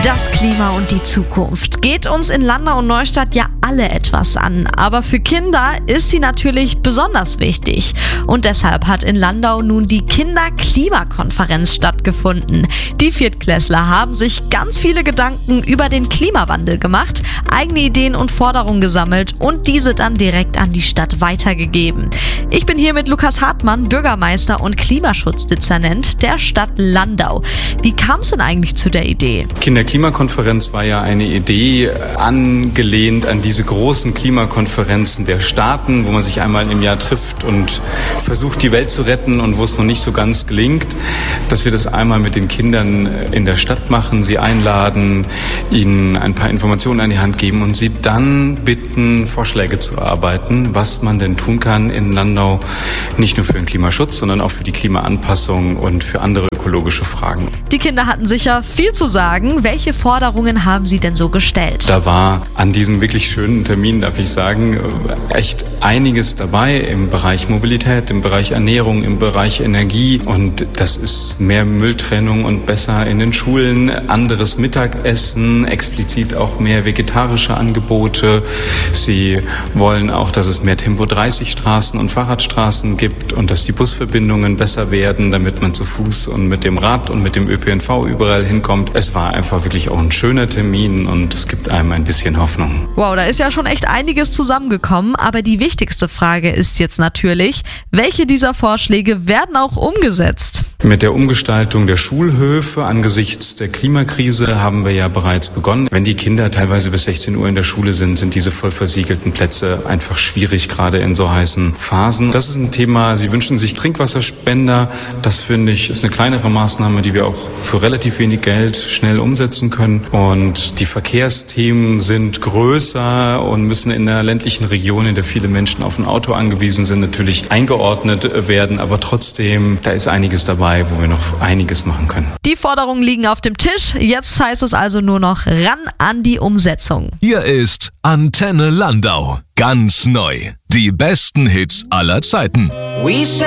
Das Klima und die Zukunft geht uns in Landau und Neustadt ja alle etwas an. Aber für Kinder ist sie natürlich besonders wichtig. Und deshalb hat in Landau nun die Kinder-Klimakonferenz stattgefunden. Die Viertklässler haben sich ganz viele Gedanken über den Klimawandel gemacht, eigene Ideen und Forderungen gesammelt und diese dann direkt an die Stadt weitergegeben. Ich bin hier mit Lukas Hartmann, Bürgermeister und Klimaschutzdezernent der Stadt Landau. Wie kam es denn eigentlich zu der Idee? Kinderklimakonferenz war ja eine Idee angelehnt an diese großen Klimakonferenzen der Staaten, wo man sich einmal im Jahr trifft und versucht, die Welt zu retten und wo es noch nicht so ganz gelingt, dass wir das einmal mit den Kindern in der Stadt machen, sie einladen, ihnen ein paar Informationen an die Hand geben und sie dann bitten, Vorschläge zu erarbeiten, was man denn tun kann in Landau, nicht nur für den Klimaschutz, sondern auch für die Klimaanpassung und für andere ökologische Fragen. Die Kinder hatten sicher viel zu sagen. Welche Forderungen haben sie denn so gestellt? Da war an diesem wirklich schönen Termin, darf ich sagen, echt einiges dabei im Bereich Mobilität, im Bereich Ernährung, im Bereich Energie. Und das ist mehr Mülltrennung und besser in den Schulen, anderes Mittagessen, explizit auch mehr vegetarische Angebote. Sie wollen auch, dass es mehr Tempo-30-Straßen und Fahrradstraßen gibt und dass die Busverbindungen besser werden, damit man zu Fuß und mit dem Rad und mit dem ÖPNV überall hinkommt. Es war einfach wirklich auch ein schöner Termin und es gibt einem ein bisschen Hoffnung. Wow, da ist ja schon echt einiges zusammengekommen, aber die wichtigste Frage ist jetzt natürlich, welche dieser Vorschläge werden auch umgesetzt? Mit der Umgestaltung der Schulhöfe angesichts der Klimakrise haben wir ja bereits begonnen. Wenn die Kinder teilweise bis 16 Uhr in der Schule sind, sind diese voll versiegelten Plätze einfach schwierig, gerade in so heißen Phasen. Das ist ein Thema, Sie wünschen sich Trinkwasserspender. Das finde ich ist eine kleinere Maßnahme, die wir auch für relativ wenig Geld schnell umsetzen können. Und die Verkehrsthemen sind größer und müssen in der ländlichen Region, in der viele Menschen auf ein Auto angewiesen sind, natürlich eingeordnet werden. Aber trotzdem, da ist einiges dabei, wo wir noch einiges machen können. Die Forderungen liegen auf dem Tisch. Jetzt heißt es also nur noch ran an die Umsetzung. Hier ist Antenne Landau. Ganz neu. Die besten Hits aller Zeiten.